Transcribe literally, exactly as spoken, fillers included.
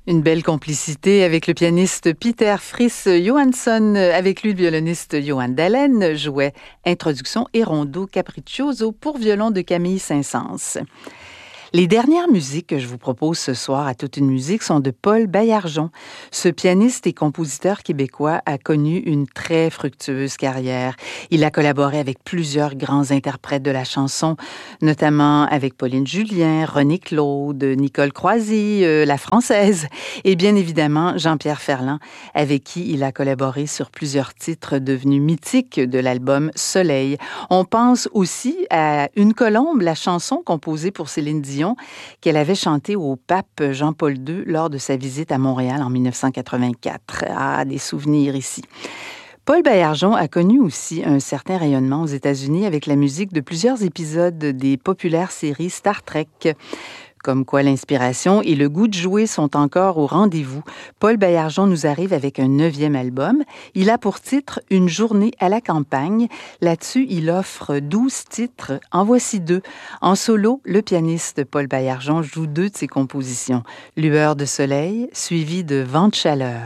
Une belle complicité avec le pianiste Peter Friis Johansson. Avec lui, le violoniste Johan Dalén jouait Introduction et Rondo Capriccioso pour violon de Camille Saint-Saëns. Les dernières musiques que je vous propose ce soir à Toute une musique sont de Paul Baillargeon. Ce pianiste et compositeur québécois a connu une très fructueuse carrière. Il a collaboré avec plusieurs grands interprètes de la chanson, notamment avec Pauline Julien, René Claude, Nicole Croisy, euh, la Française, et bien évidemment Jean-Pierre Ferland, avec qui il a collaboré sur plusieurs titres devenus mythiques de l'album Soleil. On pense aussi à Une colombe, la chanson composée pour Céline Dion, qu'elle avait chanté au pape Jean-Paul deux lors de sa visite à Montréal en dix-neuf cent quatre-vingt-quatre. Ah, des souvenirs ici. Paul Baillargeon a connu aussi un certain rayonnement aux États-Unis avec la musique de plusieurs épisodes des populaires séries Star Trek. Comme quoi l'inspiration et le goût de jouer sont encore au rendez-vous. Paul Baillargeon nous arrive avec un neuvième album. Il a pour titre « Une journée à la campagne ». Là-dessus, il offre douze titres. En voici deux. En solo, le pianiste Paul Baillargeon joue deux de ses compositions. « Lueur de soleil » suivi de « Vent de chaleur ».